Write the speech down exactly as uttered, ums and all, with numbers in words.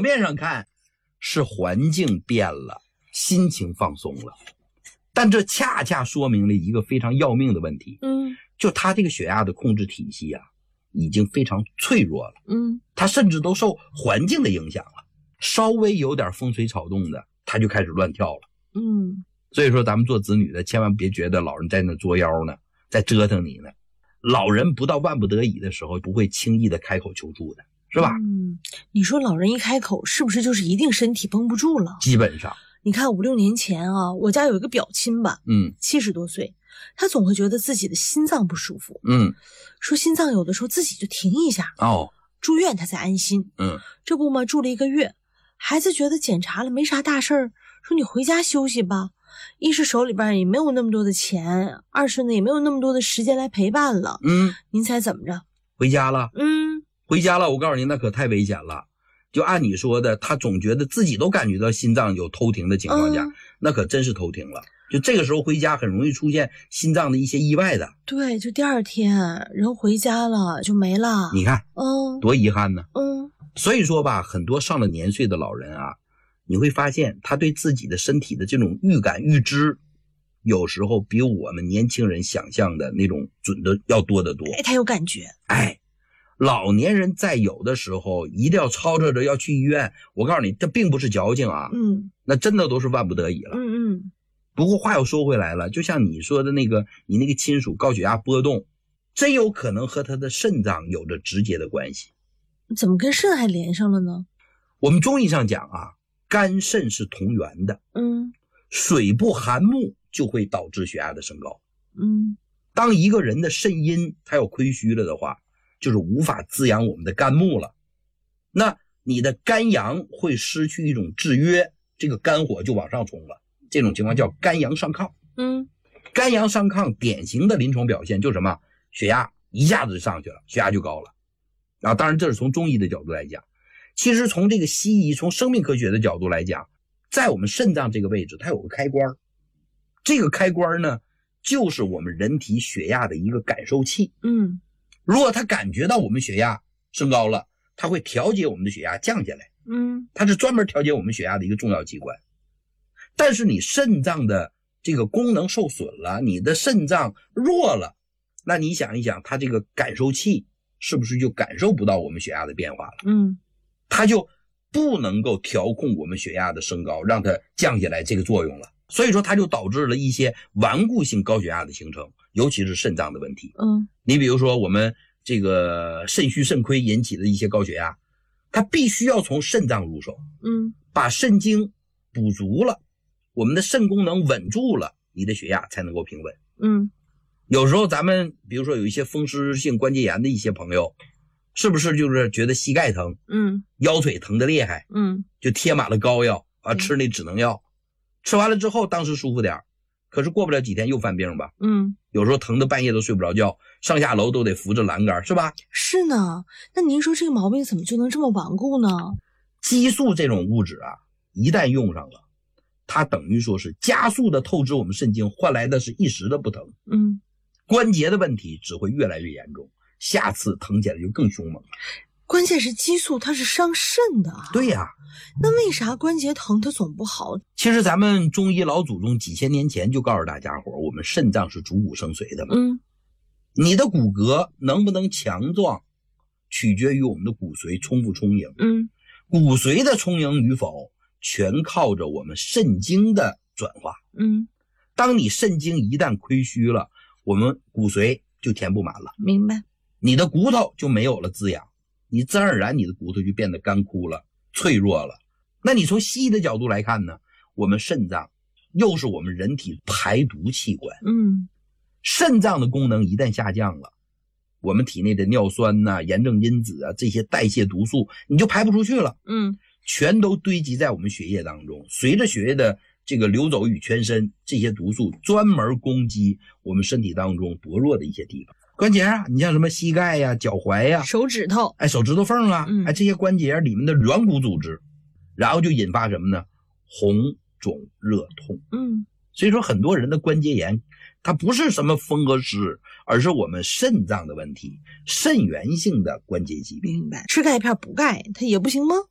面上看是环境变了，心情放松了，但这恰恰说明了一个非常要命的问题， 嗯， 就他这个血压的控制体系啊，已经非常脆弱了， 嗯， 他甚至都受环境的影响了，稍微有点风吹草动的，他就开始乱跳了， 嗯， 所以说咱们做子女的千万别觉得老人在那作妖呢，在折腾你呢，老人不到万不得已的时候不会轻易的开口求助的，是吧？ 嗯，你说老人一开口是不是就是一定身体绷不住了？ 基本上你看五六年前啊，我家有一个表亲吧， 嗯七十多岁，他总会觉得自己的心脏不舒服， 嗯说心脏有的时候自己就停一下， 哦住院他才安心。 嗯这不嘛，住了一个月，孩子觉得检查了没啥大事儿，说你回家休息吧。一是手里边也没有那么多的钱，二是呢也没有那么多的时间来陪伴了。 嗯， 您猜怎么着？ 回家了， 嗯， 回家了，我告诉你那可太危险了。就按你说的，他总觉得自己都感觉到心脏有偷停的情况下， 嗯、 那可真是偷停了。就这个时候回家很容易出现心脏的一些意外的。 对，就第二天人回家了就没了。 你看， 嗯， 多遗憾呢。 嗯， 所以说吧，很多上了年岁的老人啊，你会发现他对自己的身体的这种预感预知，有时候比我们年轻人想象的那种准的要多得多。 哎，他有感觉。 哎，老年人在有的时候一定要吵吵着要去医院，我告诉你，这并不是矫情啊， 嗯， 那真的都是万不得已了。 嗯嗯。 不过话又说回来了，就像你说的那个，你那个亲属高血压波动，真有可能和他的肾脏有着直接的关系。 怎么跟肾还连上了呢？ 我们中医上讲啊，肝肾是同源的， 嗯， 水不含木就会导致血压的升高。 嗯， 当一个人的肾阴它要亏虚了的话，就是无法滋养我们的肝木了，那你的肝阳会失去一种制约，这个肝火就往上冲了，这种情况叫肝阳上亢。 嗯， 肝阳上亢典型的临床表现就是什么？血压一下子就上去了，血压就高了。然后当然这是从中医的角度来讲，其实从这个西医从生命科学的角度来讲，在我们肾脏这个位置它有个开关，这个开关呢就是我们人体血压的一个感受器。 嗯， 如果它感觉到我们血压升高了，它会调节我们的血压降下来。 嗯， 它是专门调节我们血压的一个重要机关。但是你肾脏的这个功能受损了，你的肾脏弱了，那你想一想，它这个感受器是不是就感受不到我们血压的变化了？ 嗯， 它就不能够调控我们血压的升高，让它降下来这个作用了。所以说它就导致了一些顽固性高血压的形成，尤其是肾脏的问题。 嗯， 你比如说我们这个肾虚肾亏引起的一些高血压，它必须要从肾脏入手。 嗯， 把肾精补足了，我们的肾功能稳住了，你的血压才能够平稳。 嗯， 有时候咱们比如说有一些风湿性关节炎的一些朋友，是不是就是觉得膝盖疼， 嗯， 腰腿疼得厉害， 嗯， 就贴满了膏药啊，吃那止疼药，吃完了之后当时舒服点，可是过不了几天又犯病吧？ 嗯， 有时候疼得半夜都睡不着觉，上下楼都得扶着栏杆，是吧？ 是呢。那您说这个毛病怎么就能这么顽固呢？ 激素这种物质啊，一旦用上了，它等于说是加速的透支我们肾精，换来的是一时的不疼。 嗯， 关节的问题只会越来越严重，下次疼起来就更凶猛了。 关键是激素它是伤肾的啊。 对呀、啊， 那为啥关节疼它总不好？ 其实咱们中医老祖宗几千年前就告诉大家伙，我们肾脏是主骨生髓的嘛。 嗯， 你的骨骼能不能强壮，取决于我们的骨髓充不充盈。 嗯， 骨髓的充盈与否，全靠着我们肾精的转化。 嗯， 当你肾精一旦亏虚了，我们骨髓就填不满了， 明白。 你的骨头就没有了滋养，你自然而然你的骨头就变得干枯了，脆弱了。那你从西医的角度来看呢，我们肾脏又是我们人体排毒器官。 嗯， 肾脏的功能一旦下降了，我们体内的尿酸呐、炎症因子啊，这些代谢毒素你就排不出去了。 嗯， 全都堆积在我们血液当中，随着血液的这个流走与全身，这些毒素专门攻击我们身体当中薄弱的一些地方。关节啊，你像什么膝盖呀、脚踝呀、 手指头， 哎，手指头缝啊， 嗯、 哎，这些关节里面的软骨组织，然后就引发什么呢？红肿热痛。 嗯， 所以说很多人的关节炎，它不是什么风和湿，而是我们肾脏的问题，肾源性的关节疾病。 明白。吃钙片补钙它也不行吗？